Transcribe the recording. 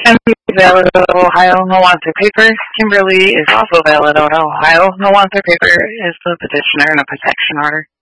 And valid out of Ohio. No wants her paper. Kimberly is also valid out of Ohio. No wants her paper is the petitioner in a protection order.